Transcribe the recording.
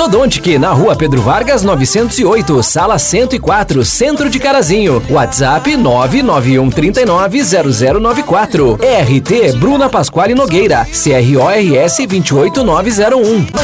Ortodontic, na Rua Pedro Vargas 908, Sala 104, Centro de Carazinho. WhatsApp 991390094. RT Bruna Pasquale Nogueira, CRORS 28901.